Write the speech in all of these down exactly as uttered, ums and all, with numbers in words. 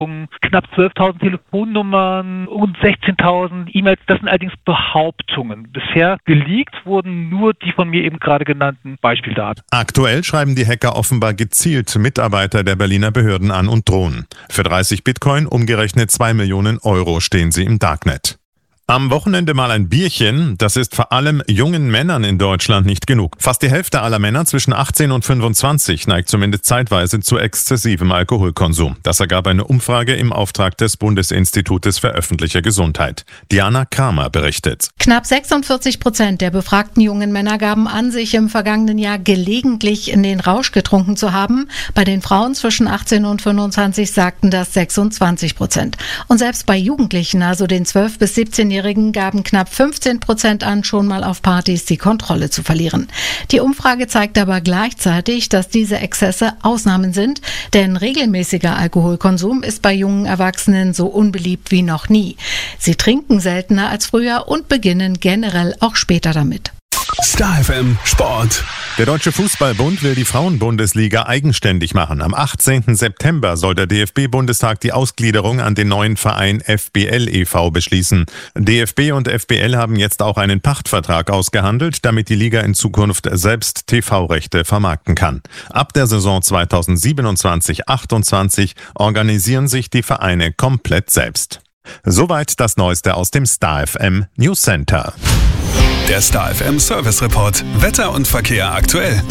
knapp zwölftausend Telefonnummern und sechzehntausend E-Mails. Das sind allerdings Behauptungen. Bisher geleakt wurden nur die von mir eben gerade genannten Beispieldaten. Aktuell schreiben die Hacker offenbar gezielt Mitarbeiter der Berliner Behörden an und drohen. Für dreißig Bitcoin, umgerechnet zwei Millionen Euro, stehen sie im Darknet. Am Wochenende mal ein Bierchen, das ist vor allem jungen Männern in Deutschland nicht genug. Fast die Hälfte aller Männer zwischen achtzehn und fünfundzwanzig neigt zumindest zeitweise zu exzessivem Alkoholkonsum. Das ergab eine Umfrage im Auftrag des Bundesinstitutes für öffentliche Gesundheit. Diana Kramer berichtet. Knapp sechsundvierzig Prozent der befragten jungen Männer gaben an, sich im vergangenen Jahr gelegentlich in den Rausch getrunken zu haben. Bei den Frauen zwischen achtzehn und fünfundzwanzig sagten das sechsundzwanzig Prozent. Und selbst bei Jugendlichen, also den zwölf- bis siebzehnjährigen, gaben knapp fünfzehn Prozent an, schon mal auf Partys die Kontrolle zu verlieren. Die Umfrage zeigt aber gleichzeitig, dass diese Exzesse Ausnahmen sind, denn regelmäßiger Alkoholkonsum ist bei jungen Erwachsenen so unbeliebt wie noch nie. Sie trinken seltener als früher und beginnen generell auch später damit. Star F M Sport. Der Deutsche Fußballbund will die Frauenbundesliga eigenständig machen. Am achtzehnten September soll der D F B-Bundestag die Ausgliederung an den neuen Verein F B L e V beschließen. D F B und F B L haben jetzt auch einen Pachtvertrag ausgehandelt, damit die Liga in Zukunft selbst T V-Rechte vermarkten kann. Ab der Saison zweitausendsiebenundzwanzig achtundzwanzig organisieren sich die Vereine komplett selbst. Soweit das Neueste aus dem Star F M News Center. Der Star F M Service Report. Wetter und Verkehr aktuell.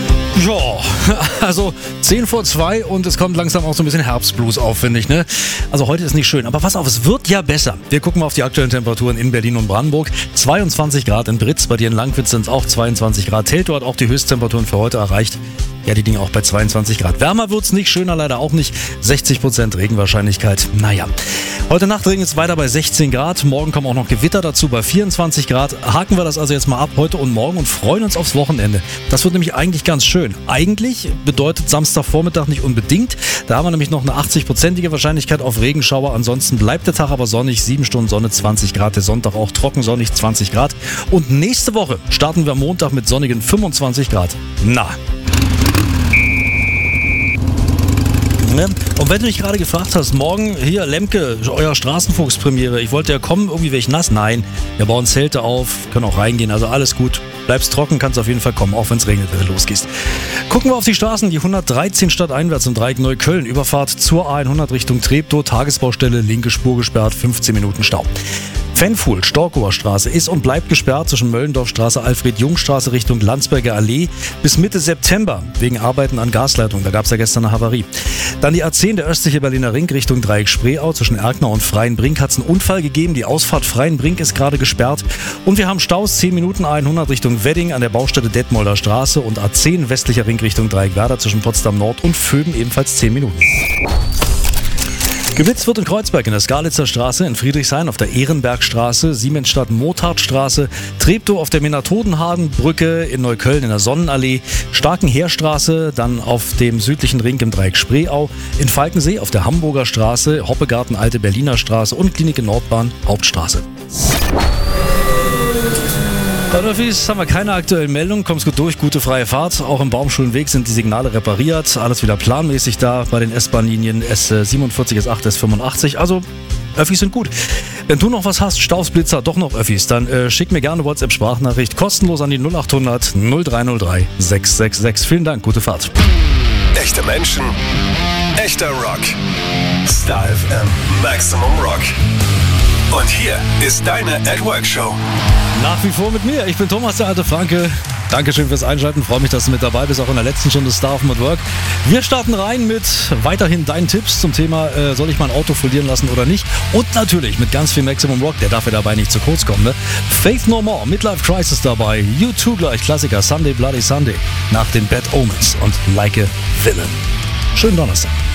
Ja, also zehn vor zwei und es kommt langsam auch so ein bisschen Herbstblues auf, finde ich, ne? Also heute ist nicht schön, aber pass auf, es wird ja besser. Wir gucken mal auf die aktuellen Temperaturen in Berlin und Brandenburg. zweiundzwanzig Grad in Britz, bei dir in Langwitz sind es auch zweiundzwanzig Grad. Teltow hat auch die Höchsttemperaturen für heute erreicht. Ja, die liegen auch bei zweiundzwanzig Grad. Wärmer wird's nicht, schöner leider auch nicht. sechzig Prozent Regenwahrscheinlichkeit. Naja. Heute Nacht regnet es weiter bei sechzehn Grad. Morgen kommen auch noch Gewitter dazu bei vierundzwanzig Grad. Haken wir das also jetzt mal ab heute und morgen und freuen uns aufs Wochenende. Das wird nämlich eigentlich ganz schön. Eigentlich bedeutet Samstagvormittag nicht unbedingt. Da haben wir nämlich noch eine achtzig-prozentige Wahrscheinlichkeit auf Regenschauer. Ansonsten bleibt der Tag aber sonnig. sieben Stunden Sonne, zwanzig Grad. Der Sonntag auch trocken sonnig, zwanzig Grad. Und nächste Woche starten wir am Montag mit sonnigen fünfundzwanzig Grad. Na. Und wenn du dich gerade gefragt hast, morgen hier Lemke, euer Straßenfuchs-Premiere, ich wollte ja kommen, irgendwie wäre ich nass. Nein, wir bauen Zelte auf, können auch reingehen, also alles gut. Bleibst trocken, kannst auf jeden Fall kommen, auch wenn es regnet, wenn du losgehst. Gucken wir auf die Straßen, die hundertdreizehn stadteinwärts im Dreieck Neukölln, Überfahrt zur A hundert Richtung Treptow, Tagesbaustelle, linke Spur gesperrt, fünfzehn Minuten Stau. Pfennfuhl, Storkower Straße ist und bleibt gesperrt zwischen Möllendorfstraße, Alfred-Jung-Straße Richtung Landsberger Allee bis Mitte September wegen Arbeiten an Gasleitung. Da gab es ja gestern eine Havarie. Dann die A zehn, der östliche Berliner Ring Richtung Dreieck Spreeau. Zwischen Erkner und Freienbrink hat es einen Unfall gegeben. Die Ausfahrt Freienbrink ist gerade gesperrt. Und wir haben Staus zehn Minuten A hundert Richtung Wedding an der Baustelle Detmolder Straße und A zehn westlicher Ring Richtung Dreieckwerder zwischen Potsdam Nord und Vöben ebenfalls zehn Minuten. Geblitzt wird in Kreuzberg in der Skalitzer Straße, in Friedrichshain auf der Ehrenbergstraße, Siemensstadt-Motardstraße, Treptow auf der Menathodenhagenbrücke, in Neukölln in der Sonnenallee, Starkenheerstraße, dann auf dem südlichen Ring im Dreieck Spreeau, in Falkensee auf der Hamburger Straße, Hoppegarten Alte Berliner Straße und Klinik in Nordbahn Hauptstraße. Bei Öffis haben wir keine aktuellen Meldungen, kommst gut durch, gute freie Fahrt. Auch im Baumschulenweg sind die Signale repariert, alles wieder planmäßig da bei den S-Bahn-Linien S siebenundvierzig, S acht, S fünfundachtzig. Also Öffis sind gut. Wenn du noch was hast, Stausblitzer, doch noch Öffis, dann äh, schick mir gerne WhatsApp-Sprachnachricht kostenlos an die null acht hundert null drei null drei sechs sechs sechs. Vielen Dank, gute Fahrt. Echte Menschen, echter Rock. Star F M Maximum Rock. Und hier ist deine At-Work-Show. Nach wie vor mit mir. Ich bin Thomas, der alte Franke. Dankeschön fürs Einschalten. Freue mich, dass du mit dabei bist, auch in der letzten Stunde Star of At Work. Wir starten rein mit weiterhin deinen Tipps zum Thema, äh, soll ich mein Auto verlieren lassen oder nicht? Und natürlich mit ganz viel Maximum Rock, der darf ja dabei nicht zu kurz kommen. Ne? Faith No More, Midlife Crisis dabei. U zwei gleich, Klassiker, Sunday Bloody Sunday. Nach den Bad Omens und Like a Villain. Schönen Donnerstag.